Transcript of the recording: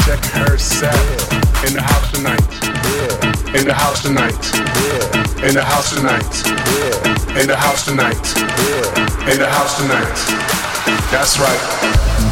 check herself. In the house tonight. In the house tonight. In the house tonight. In the house tonight. In the house tonight. That's right.